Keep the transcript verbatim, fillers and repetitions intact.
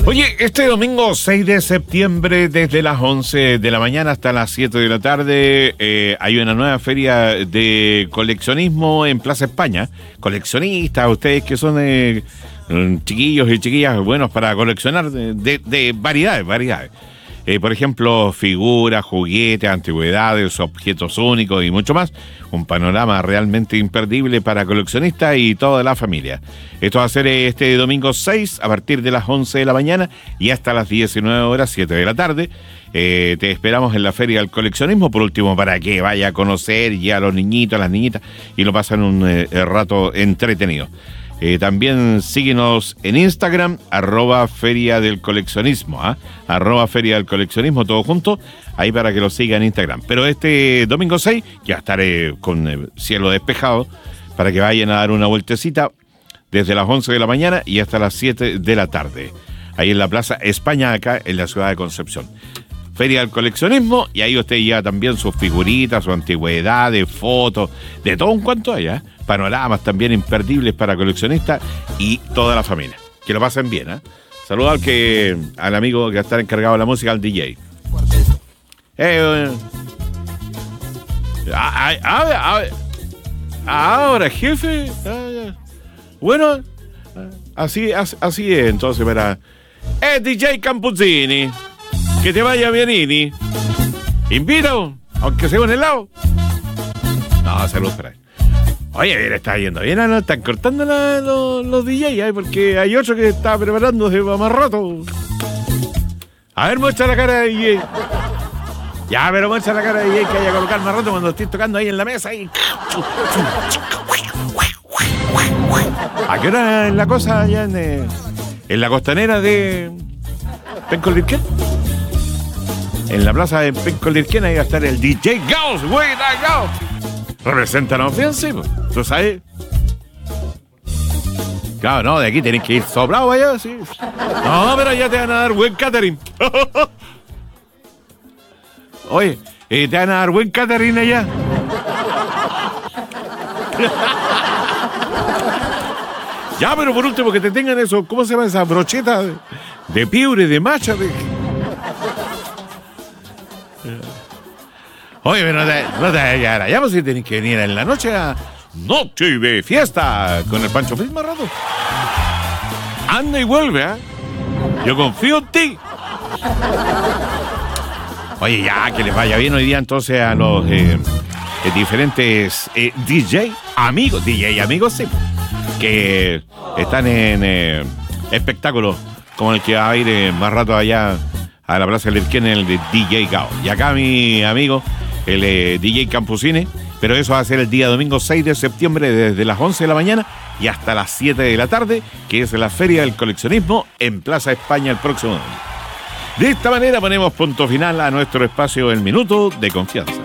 Oye, este domingo seis de septiembre, desde las once de la mañana hasta las siete de la tarde, eh, hay una nueva feria de coleccionismo en Plaza España. Coleccionistas, ustedes que son eh, chiquillos y chiquillas buenos para coleccionar de, de, de variedades, variedades. Eh, por ejemplo, figuras, juguetes, antigüedades, objetos únicos y mucho más. Un panorama realmente imperdible para coleccionistas y toda la familia. Esto va a ser este domingo seis a partir de las once de la mañana y hasta las diecinueve horas, siete de la tarde. Eh, te esperamos en la Feria del Coleccionismo, por último, para que vaya a conocer ya a los niñitos, a las niñitas y lo pasen un eh, rato entretenido. Eh, también síguenos en Instagram, arroba Feria del Coleccionismo, ¿eh? arroba Feria del Coleccionismo, todo junto, ahí para que lo sigan en Instagram. Pero este domingo seis ya estaré con el cielo despejado para que vayan a dar una vueltecita desde las once de la mañana y hasta las siete de la tarde. Ahí en la Plaza España, acá en la ciudad de Concepción. Feria del Coleccionismo, y ahí usted lleva también sus figuritas, su antigüedades, fotos, de todo un cuanto allá, ¿eh? Panoramas también imperdibles para coleccionistas y toda la familia. Que lo pasen bien, ¿eh? Saludos al que, al amigo que está encargado de la música, al D J. Eh, eh, a, a, a, a, ahora, jefe. Ah, bueno, así, así, así es, entonces, verá. Eh, D J Campuzzini. Que te vaya bien, Ini. Invito, aunque sea un helado. No, salud para él. Oye, le está yendo bien, ¿no? Están cortando la, los, los D J, ¿eh? Porque hay otro que está preparándose para más rato. A ver, muestra la cara de D J. Ya, pero muestra la cara de D J que haya a colocar más rato cuando estés tocando ahí en la mesa. Y... ¿A qué hora es la cosa allá en, eh, en la costanera de Pencolirquén? En la plaza de Pencolirquén ahí va a estar el D J Gauss, güey, Gauss. Representan ofensivo, ¿tú sabes? Claro, no, de aquí tenés que ir sobrado allá, sí. No, pero ya te van a dar buen catering. Oye, eh, te van a dar buen catering allá. Ya, pero por último que te tengan eso, ¿cómo se llama esa brocheta de, de piure, de macha? De... Oye, pero no te, no te vayas allá, pues si tenés que venir en la noche a Noche de Fiesta con el Pancho Feliz más rato. Anda y vuelve, ¿eh? Yo confío en ti. Oye, ya, que les vaya bien hoy día entonces a los eh, eh, diferentes eh, D J amigos, D J amigos, sí, que están en eh, espectáculos como el que va a ir eh, más rato allá a la Plaza del Irquén, el de D J Gao. Y acá mi amigo, el eh, D J Campuzzini, pero eso va a ser el día domingo seis de septiembre desde las once de la mañana y hasta las siete de la tarde, que es la Feria del Coleccionismo en Plaza España el próximo domingo. De esta manera ponemos punto final a nuestro espacio El Minuto de Confianza.